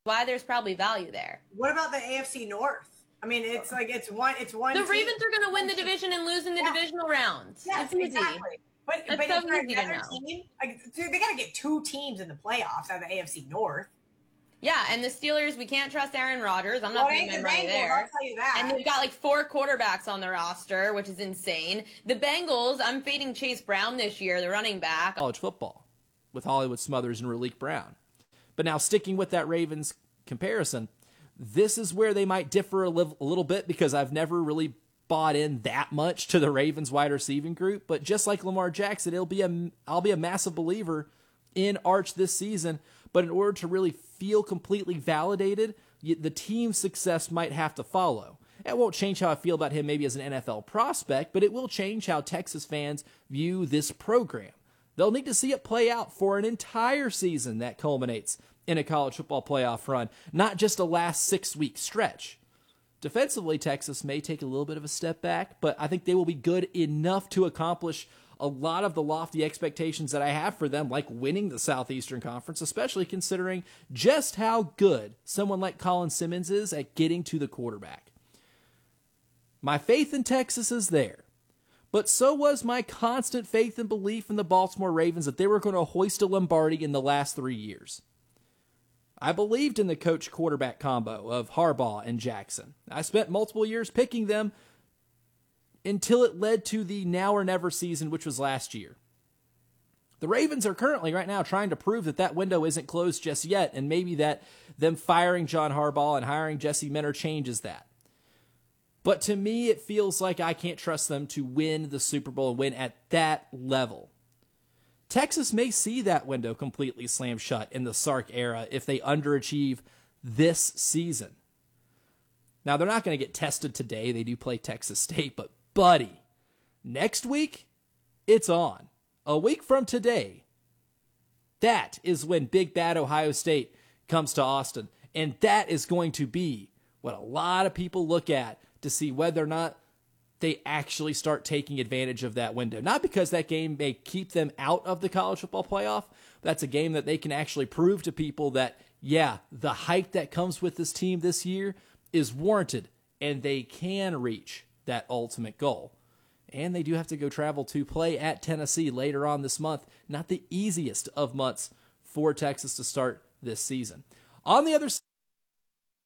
why there's probably value there. What about the AFC North? I mean, it's like it's one. The Ravens are going to win the division and lose in the divisional rounds. Yes, exactly. But so if they're easy to another know. team, like, they got to get 2 teams in the playoffs out of the AFC North. Yeah, and the Steelers, we can't trust Aaron Rodgers. I'm not putting my money there. I'll tell you that. And they've got like 4 quarterbacks on the roster, which is insane. The Bengals, I'm fading Chase Brown this year, the running back. College football with Hollywood Smothers and Raleek Brown. But now sticking with that Ravens comparison, this is where they might differ a little bit because I've never really bought in that much to the Ravens wide receiving group. But just like Lamar Jackson, I'll be a massive believer in Arch this season. But in order to really feel completely validated, the team's success might have to follow. It won't change how I feel about him maybe as an NFL prospect, but it will change how Texas fans view this program. They'll need to see it play out for an entire season that culminates in a college football playoff run, not just a last 6-week stretch. Defensively, Texas may take a little bit of a step back, but I think they will be good enough to accomplish a lot of the lofty expectations that I have for them, like winning the Southeastern Conference, especially considering just how good someone like Colin Simmons is at getting to the quarterback. My faith in Texas is there, but so was my constant faith and belief in the Baltimore Ravens that they were going to hoist a Lombardi in the last 3 years. I believed in the coach-quarterback combo of Harbaugh and Jackson. I spent multiple years picking them until it led to the now or never season, which was last year. The Ravens are currently right now trying to prove that window isn't closed just yet, and maybe that them firing John Harbaugh and hiring Jesse Minter changes that. But to me, it feels like I can't trust them to win the Super Bowl and win at that level. Texas may see that window completely slammed shut in the Sark era if they underachieve this season. Now, they're not going to get tested today. They do play Texas State, but buddy, next week, it's on. A week from today, that is when Big Bad Ohio State comes to Austin. And that is going to be what a lot of people look at to see whether or not they actually start taking advantage of that window. Not because that game may keep them out of the college football playoff. That's a game that they can actually prove to people that, yeah, the hype that comes with this team this year is warranted, and they can reach that ultimate goal. And they do have to go travel to play at Tennessee later on this month. Not the easiest of months for Texas to start this season. On the other side,